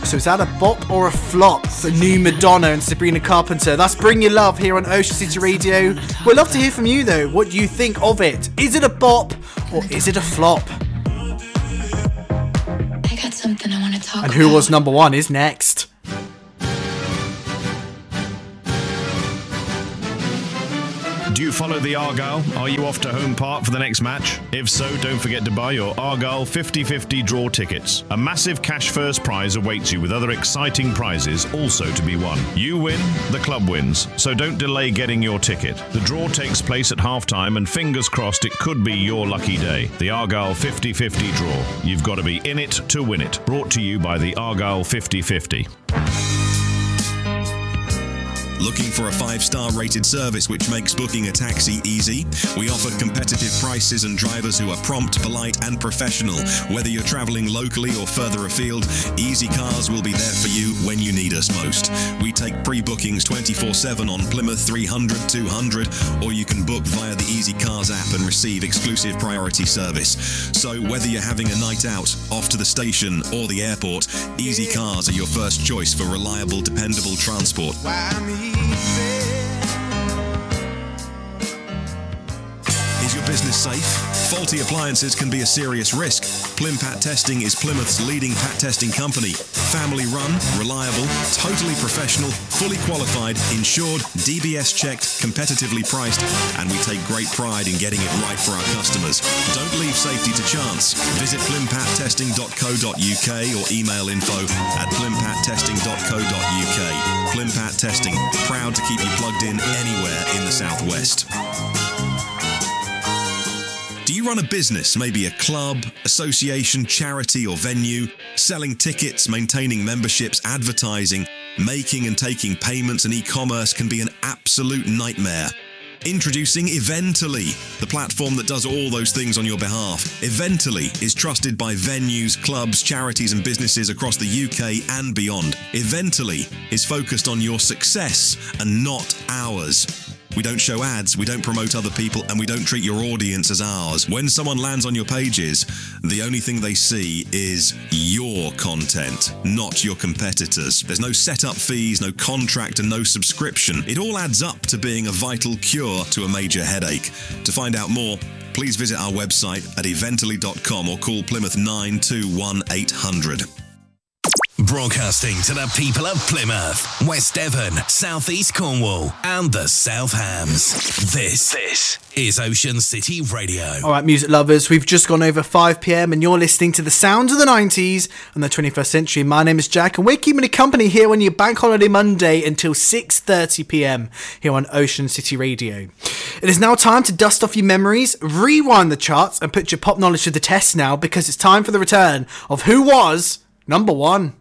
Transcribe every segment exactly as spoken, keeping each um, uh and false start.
So is that a bop or a flop for new Madonna and Sabrina Carpenter? That's Bring Your Love here on Ocean City Radio. We'd love to hear from you though. What do you think of it? Is it a bop or is it a flop? I got something I want to talk And who about. was number one is next. Do you follow the Argyle? Are you off to Home Park for the next match? If so, don't forget to buy your Argyle fifty fifty draw tickets. A massive cash first prize awaits you with other exciting prizes also to be won. You win, the club wins, so don't delay getting your ticket. The draw takes place at half-time and fingers crossed it could be your lucky day. The Argyle fifty fifty draw. You've got to be in it to win it. Brought to you by the Argyle fifty fifty. Looking for a five-star rated service which makes booking a taxi easy? We offer competitive prices and drivers who are prompt, polite and professional. Whether you're travelling locally or further afield, Easy Cars will be there for you when you need us most. We take pre-bookings twenty-four seven on Plymouth three hundred, two hundred, or you can book via the Easy Cars app and receive exclusive priority service. So whether you're having a night out, off to the station or the airport, Easy Cars are your first choice for reliable, dependable transport. Is your business safe? Faulty appliances can be a serious risk. Plimpat Testing is Plymouth's leading pat testing company. Family run, reliable, totally professional, fully qualified, insured, D B S checked, competitively priced, and we take great pride in getting it right for our customers. Don't leave safety to chance. Visit plimpat testing dot co dot uk or email info at plimpat testing dot co dot uk. Plimpat Testing, proud to keep you plugged in anywhere in the southwest. Do you run a business, maybe a club, association, charity or venue, selling tickets, maintaining memberships, advertising, making and taking payments and e-commerce can be an absolute nightmare? Introducing Eventally, the platform that does all those things on your behalf. Eventally is trusted by venues, clubs, charities and businesses across the U K and beyond. Eventally is focused on your success and not ours. We don't show ads, we don't promote other people, and we don't treat your audience as ours. When someone lands on your pages, the only thing they see is your content, not your competitors. There's no setup fees, no contract, and no subscription. It all adds up to being a vital cure to a major headache. To find out more, please visit our website at eventally dot com or call Plymouth nine two one eight hundred. Broadcasting to the people of Plymouth, West Devon, South East Cornwall, and the South Hams. This, this is Ocean City Radio. All right, music lovers, we've just gone over five p.m. and you're listening to the sounds of the nineties and the twenty-first century. My name is Jack and we're keeping you company here on your Bank Holiday Monday until six thirty p.m. here on Ocean City Radio. It is now time to dust off your memories, rewind the charts, and put your pop knowledge to the test now, because it's time for the return of who was number one.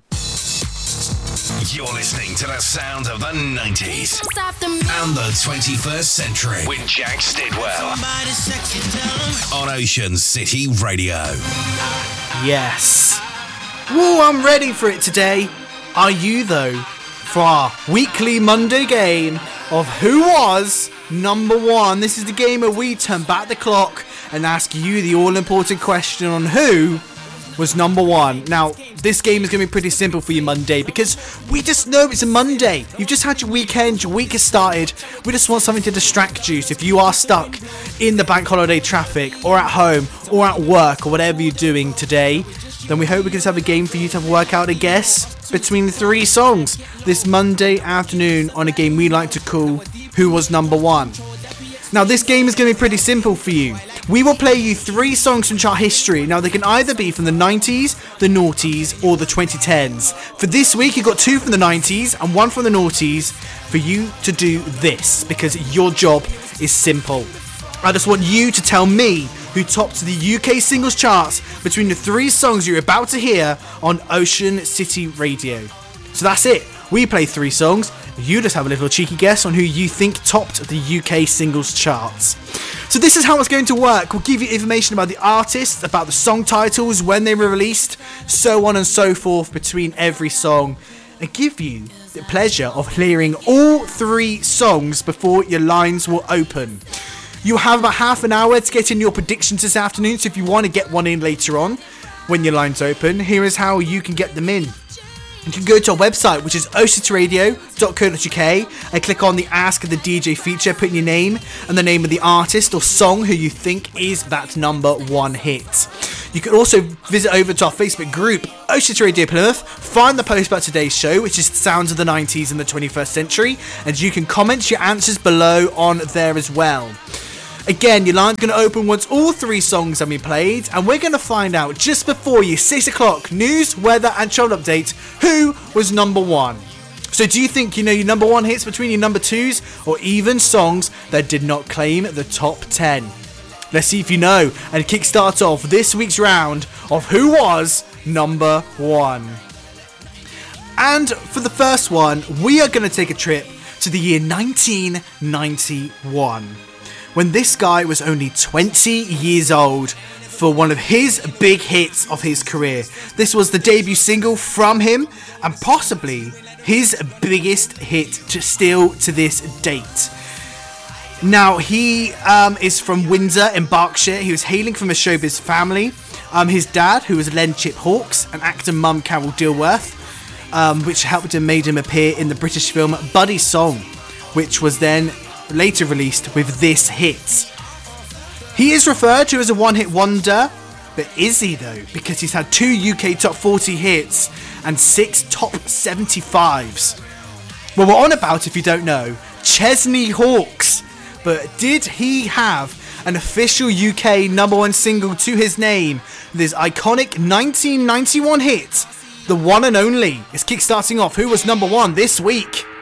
You're listening to the sound of the nineties and the twenty-first century with Jack Stidwell on Ocean City Radio. Yes. Woo, I'm ready for it today. Are you though? For our weekly Monday game of Who Was Number One. This is the game where we turn back the clock and ask you the all-important question on who was number one. Now, this game is going to be pretty simple for you Monday, because we just know it's a Monday. You've just had your weekend, your week has started. We just want something to distract you. So if you are stuck in the bank holiday traffic, or at home, or at work, or whatever you're doing today, then we hope we can just have a game for you to work out a guess between the three songs this Monday afternoon on a game we like to call Who Was Number One. Now, this game is going to be pretty simple for you. We will play you three songs from chart history. Now, they can either be from the nineties, the noughties, or the twenty tens. For this week, you've got two from the nineties and one from the noughties for you to do this, because your job is simple. I just want you to tell me who topped the U K singles charts between the three songs you're about to hear on Ocean City Radio. So that's it. We play three songs. You just have a little cheeky guess on who you think topped the U K singles charts. So this is how it's going to work. We'll give you information about the artists, about the song titles, when they were released, so on and so forth between every song, and give you the pleasure of hearing all three songs before your lines will open. You'll have about half an hour to get in your predictions this afternoon, so if you want to get one in later on when your lines open, here is how you can get them in. You can go to our website, which is oh city radio dot co dot uk, and click on the Ask the D J feature, put in your name and the name of the artist or song who you think is that number one hit. You can also visit over to our Facebook group, Oh City Radio Plymouth, find the post about today's show, which is Sounds of the nineties in the twenty-first century, and you can comment your answers below on there as well. Again, your line's going to open once all three songs have been played, and we're going to find out just before your six o'clock news, weather and chart update who was number one. So do you think you know your number one hits between your number twos, or even songs that did not claim the top ten? Let's see if you know, and kickstart off this week's round of who was number one. And for the first one, we are going to take a trip to the year nineteen ninety-one. When this guy was only twenty years old for one of his big hits of his career. This was the debut single from him, and possibly his biggest hit to still to this date. Now, he um, is from Windsor in Berkshire. He was hailing from a showbiz family. Um, his dad, who was Len Chip Hawkes, and actor mum Carol Dilworth, um, which helped him made him appear in the British film Buddy Song, which was then later released with this hit. He is referred to as a one-hit wonder, but is he though? Because he's had two U K top forty hits and six top seventy-fives. Well, we're on about, if you don't know, Chesney Hawkes. But did he have an official U K number one single to his name with his iconic nineteen ninety-one hit, the one and only? Is kickstarting off who was number one this week.